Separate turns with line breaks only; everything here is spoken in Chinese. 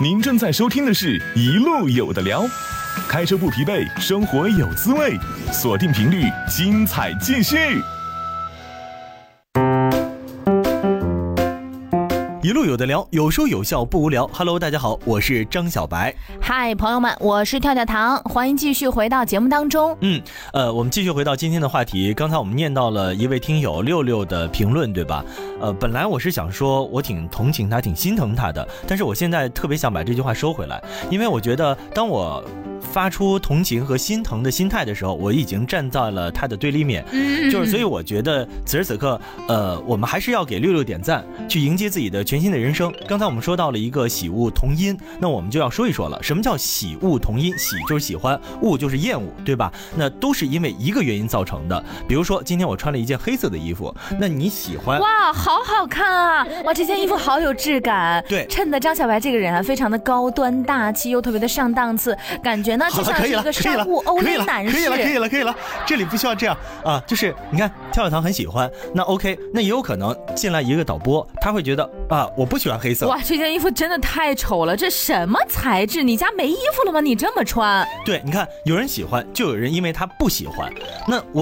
您正在收听的是一路有的聊，开车不疲惫，生活有滋味，锁定频率，精彩继续。
一路有的聊，有说有笑不无聊。Hello， 大家好，我是张小白。
嗨，朋友们，我是跳跳糖，欢迎继续回到节目当中。
我们继续回到今天的话题。刚才我们念到了一位听友六六的评论，对吧？本来我是想说我挺同情他，挺心疼他的，但是我现在特别想把这句话收回来，因为我觉得当我发出同情和心疼的心态的时候，我已经站在了他的对立面。所以我觉得此时此刻，我们还是要给六六点赞，去迎接自己的全新的人生。刚才我们说到了一个喜恶同音，那我们就要说一说了，什么叫喜恶同音？喜就是喜欢，恶就是厌恶，对吧？那都是因为一个原因造成的。比如说今天我穿了一件黑色的衣服，那你喜欢？
哇，好好看啊！哇，这件衣服好有质感，
对，
衬得张小白这个人啊，非常的高端大气，又特别的上档次，感觉呢就像是一个商务欧蕾男士。
可以了，这里不需要这样啊，就是你看跳跳糖很喜欢，那 OK， 那也有可能进来一个导播，他会觉得啊，我不喜欢黑色。
哇，这件衣服真的太丑了，这什么材质？你家没衣服了吗？你这么穿？
对，你看有人喜欢，就有人因为他不喜欢。那